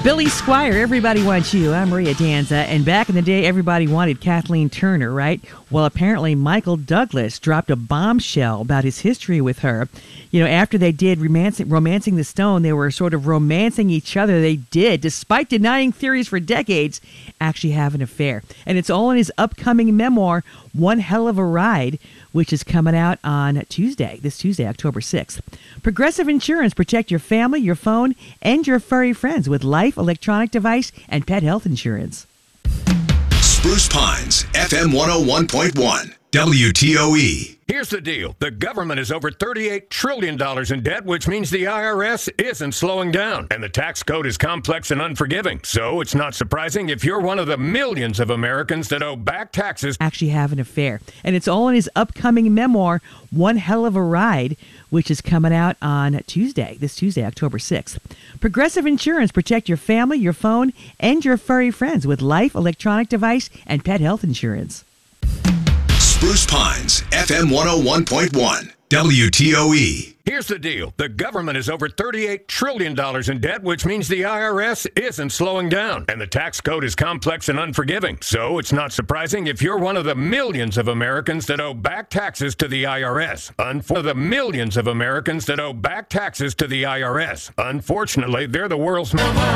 Billy Squier, Everybody Wants You. I'm Maria Danza, and back in the day, everybody wanted Kathleen Turner, right? Well, apparently Michael Douglas dropped a bombshell about his history with her. You know, after they did Romancing the Stone, they were sort of romancing each other. They did, despite denying theories for decades, actually have an affair. And it's all in his upcoming memoir, One Hell of a Ride, which is coming out on this Tuesday, October 6th. Progressive Insurance. Protect your family, your phone, and your furry friends with life, electronic device, and pet health insurance. Spruce Pines, FM 101.1, WTOE. Here's the deal. The government is over $38 trillion in debt, which means the IRS isn't slowing down. And the tax code is complex and unforgiving. So it's not surprising if you're one of the millions of Americans that owe back taxes. Actually have an affair. And it's all in his upcoming memoir, One Hell of a Ride, which is coming out on this Tuesday, October 6th. Progressive Insurance. Protect your family, your phone, and your furry friends with life, electronic device, and pet health insurance. Spruce Pines, FM 101.1, WTOE. Here's the deal. The government is over $38 trillion in debt, which means the IRS isn't slowing down. And the tax code is complex and unforgiving. So it's not surprising if you're one of the millions of Americans that owe back taxes to the IRS. Unfortunately, they're the world's